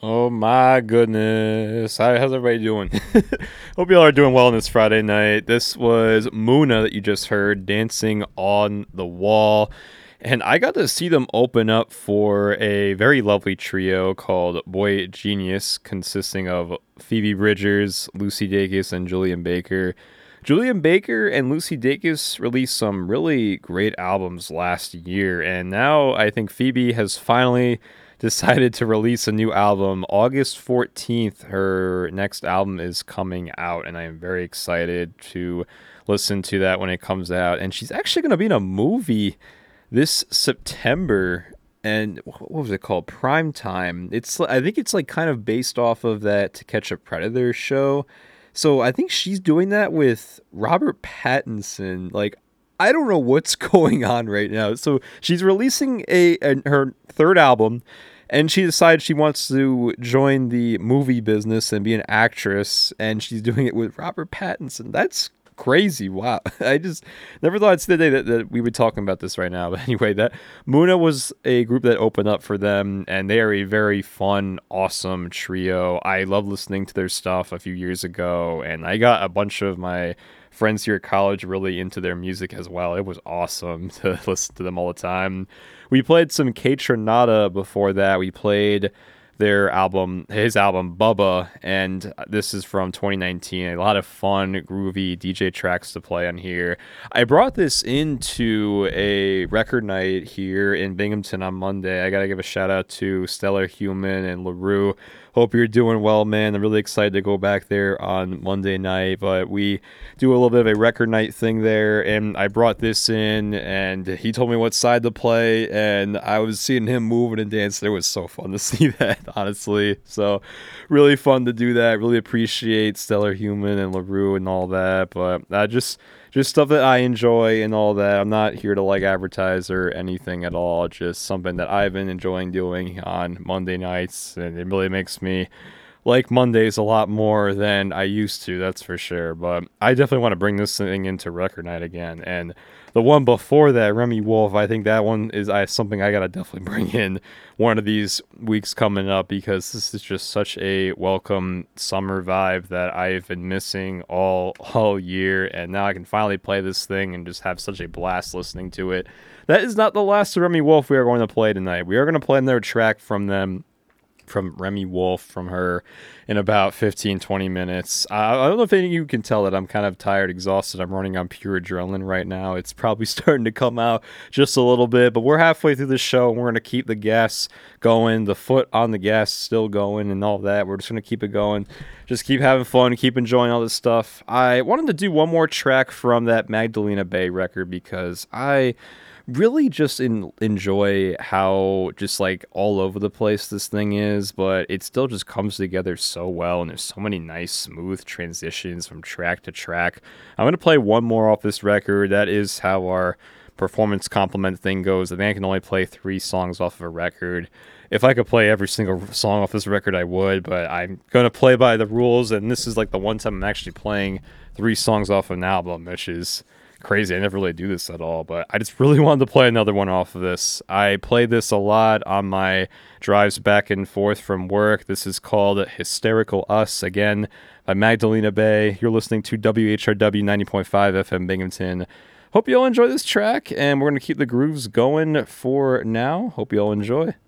Oh my goodness. How's everybody doing? Hope y'all are doing well on this Friday night. This was Muna that you just heard, Dancing on the Wall. And I got to see them open up for a very lovely trio called Boy Genius, consisting of Phoebe Bridgers, Lucy Dacus, and Julian Baker. Julian Baker and Lucy Dacus released some really great albums last year, and now I think Phoebe has finally decided to release a new album. August 14th, her next album is coming out, and I am very excited to listen to that when it comes out. And she's actually going to be in a movie this September. And what was it called? Prime Time. I think it's like kind of based off of that To Catch a Predator show. So I think she's doing that with Robert Pattinson. Like, I don't know what's going on right now. So she's releasing her third album, and she decides she wants to join the movie business and be an actress, and she's doing it with Robert Pattinson. That's crazy. Wow. I just never thought I'd see the day that we would be talking about this right now. But anyway, that Muna was a group that opened up for them, and they are a very fun, awesome trio. I love listening to their stuff a few years ago, and I got a bunch of my friends here at college really into their music as well. It was awesome to listen to them all the time. We played some Kaytranada before that. We played his album Bubba, and this is from 2019. A lot of fun, groovy DJ tracks to play on here. I brought this into a record night here in Binghamton on Monday. I gotta give a shout out to Stellar Human and LaRue. Hope you're doing well, man. I'm really excited to go back there on Monday night, but we do a little bit of a record night thing there, and I brought this in, and he told me what side to play, and I was seeing him moving and dancing. It was so fun to see that, honestly. So really fun to do that. Really appreciate Stellar Human and LaRue and all that, but just stuff that I enjoy and all that. I'm not here to like advertise or anything at all. Just something that I've been enjoying doing on Monday nights, and it really makes me like Mondays a lot more than I used to, that's for sure. But I definitely want to bring this thing into record night again. And the one before that, Remy Wolf, I think that one is something I gotta definitely bring in one of these weeks coming up, because this is just such a welcome summer vibe that I've been missing all year, and now I can finally play this thing and just have such a blast listening to it. That is not the last of Remy Wolf we are going to play tonight. We are going to play another track from Remy Wolf, from her, in about 15-20 minutes. I don't know if any of you can tell that I'm kind of tired, exhausted. I'm running on pure adrenaline right now. It's probably starting to come out just a little bit, but we're halfway through the show, and we're going to keep the gas going, the foot on the gas still going, and all that. We're just going to keep it going. Just keep having fun, keep enjoying all this stuff. I wanted to do one more track from that Magdalena Bay record, because I really just enjoy how just like all over the place this thing is, but it still just comes together so well, and there's so many nice smooth transitions from track to track. I'm going to play one more off this record. That is how our performance complement thing goes. I think I can only play 3 songs off of a record. If I could play every single song off this record, I would, but I'm going to play by the rules, and this is like the one time I'm actually playing 3 songs off an album, which is crazy. I never really do this at all, but I just really wanted to play another one off of this. I play this a lot on my drives back and forth from work. This is called Hysterical Us, again, by Magdalena Bay. You're listening to WHRW 90.5 FM Binghamton. Hope you all enjoy this track, and we're going to keep the grooves going for now. Hope you all enjoy.